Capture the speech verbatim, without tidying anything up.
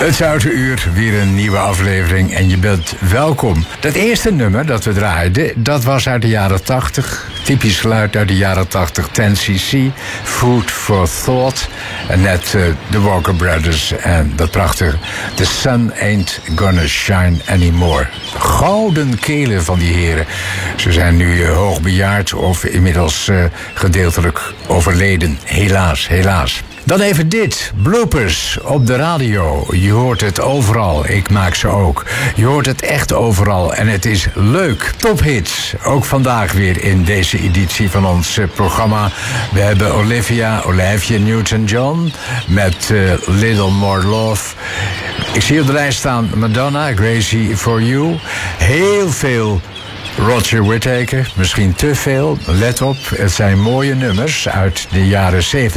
Het Zoute Uur, weer een nieuwe aflevering en je bent welkom. Dat eerste nummer dat we draaiden, dat was uit de jaren tachtig. Typisch geluid uit de jaren tachtig, ten cc, Food for Thought. En net uh, de Walker Brothers en dat prachtige The Sun Ain't Gonna Shine Anymore. Gouden kelen van die heren. Ze zijn nu uh, hoogbejaard of inmiddels uh, gedeeltelijk overleden. Helaas, helaas. Dan even dit. Bloopers op de radio. Je hoort het overal. Ik maak ze ook. Je hoort het echt overal. En het is leuk. Tophits. Ook vandaag weer in deze editie van ons uh, programma. We hebben Olivia, Olivia Newton-John met uh, Little More Love. Ik zie op de lijst staan Madonna, Crazy For You. Heel veel Roger Whittaker, misschien te veel. Let op, het zijn mooie nummers uit de jaren zeventig.